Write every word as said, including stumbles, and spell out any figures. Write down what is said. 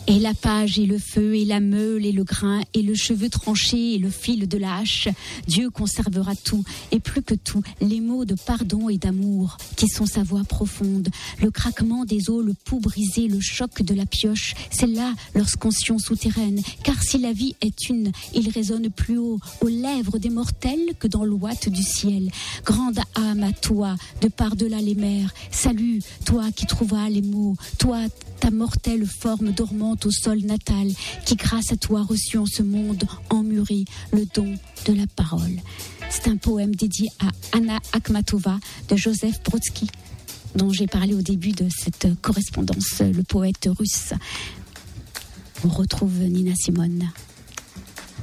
Et la page et le feu et la meule et le grain et le cheveu tranché et le fil de la hache, Dieu conservera tout et plus que tout, les mots de pardon et d'amour qui sont sa voix profonde, le craquement des os, le pouls brisé, le choc de la pioche, c'est là leur scansion souterraine, car si la vie est une, il résonne plus haut aux lèvres des mortels que dans l'ouate du ciel. Grande âme à toi, de par-delà les mers, salut, toi qui trouveras les mots, toi ta mortelle forme dormante au sol natal, qui grâce à toi reçut en ce monde emmuré le don de la parole. C'est un poème dédié à Anna Akhmatova de Joseph Brodsky, dont j'ai parlé au début de cette correspondance, le poète russe. On retrouve Nina Simone.